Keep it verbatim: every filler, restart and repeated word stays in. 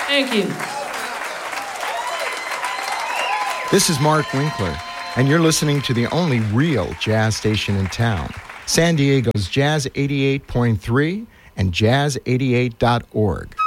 Thank you. This is Mark Winkler, and you're listening to the only real jazz station in town, San Diego's Jazz eighty-eight point three and jazz eighty-eight dot org.